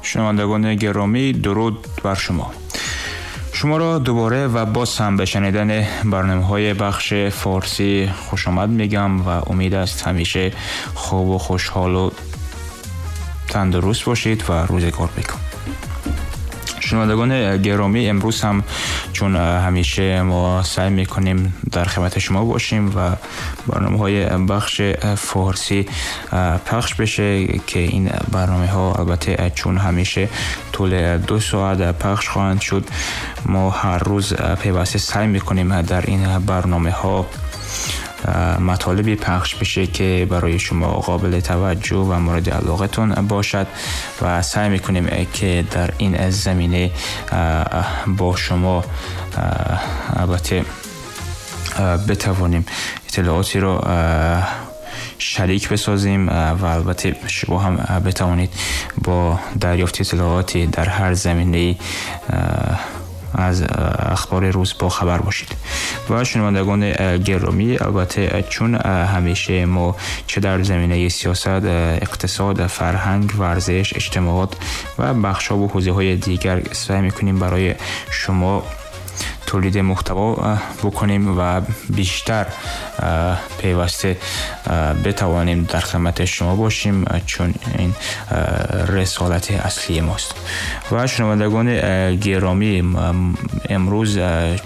شنوندگان گرامی، درود بر شما. شما را دوباره و باز هم به شنیدن برنامه‌های بخش فارسی خوش آمد میگم و امید است همیشه خوب و خوشحال و تندرست باشید و روزگار بکن. شنوندگان گرامی، امروز هم چون همیشه ما سعی میکنیم در خدمت شما باشیم و برنامه‌های بخش فارسی پخش بشه که این برنامه‌ها البته چون همیشه طول 2 ساعت پخش خواهند شد، ما هر روز پیوسته سعی میکنیم در این برنامه‌ها مطالبی پخش بشه که برای شما قابل توجه و مورد علاقتون باشد و سعی میکنیم که در این زمینه با شما البته بتوانیم اطلاعاتی رو شریک بسازیم و البته شما هم بتوانید با دریافت اطلاعاتی در هر زمینه از اخبار روز با خبر باشید. و شنوندگان گرامی، البته چون همیشه ما چه در زمینه سیاست، اقتصاد، فرهنگ، ورزش، اجتماعات و بخش‌ها و حوزه‌های دیگر سعی می‌کنیم برای شما تولید محتوا بکنیم و بیشتر پیوسته بتوانیم در خدمت شما باشیم، چون این رسالت اصلی ماست. و شنوندگان گرامی، امروز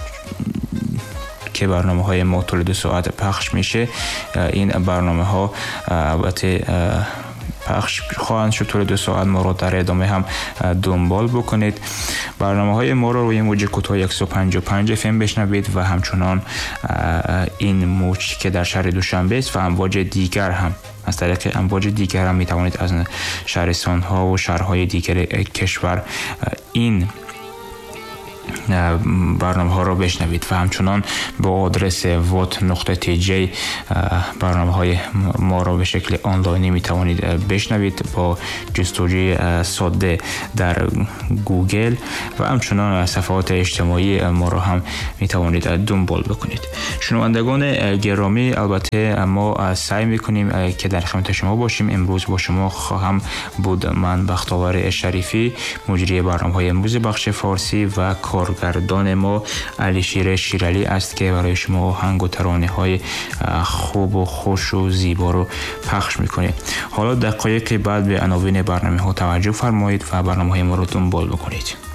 که برنامه‌های ما طول 2 ساعت پخش میشه، این برنامه‌ها البته پخش خواهند شد طول 2 ساعت. ما رو در ادامه هم دنبال بکنید. برنامه‌های ما رو روی موج کوتاه 155 FM بشنوید و همچنان این موج که در شهر دوشنبه است و امواج دیگر هم از طریق امواج دیگر هم میتوانید از شهرستان‌ها و شهرهای دیگر کشور این برنامه ها رو بشنوید و همچنان با آدرس wat.tj برنامه های ما رو به شکل آنلاینی می توانید بشنوید با جستجوی ساده در گوگل و همچنان صفحات اجتماعی ما رو هم می توانید دنبال بکنید. شنوندگان گرامی، البته ما سعی می کنیم که در خدمت شما باشیم. امروز با شما خواهم بود من بختاور شریفی، مجری برنامه های امروز بخش فارسی، و کارگردان ما علیشیر شیرالی است که برای شما آهنگ و ترانه‌های خوب و خوش و زیبا رو پخش می‌کنه. حالا دقایقی بعد به عناوین برنامه‌ها توجه فرمایید و برنامه‌های ما رو دنبال بکنید.